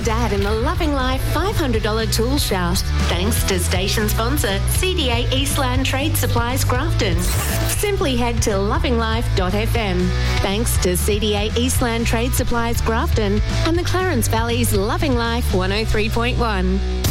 a dad in the Loving Life $500 tool shout. Thanks to station sponsor CDA Eastland Trade Supplies Grafton. Simply head to lovinglife.fm. Thanks to CDA Eastland Trade Supplies Grafton and the Clarence Valley's Loving Life 103.1.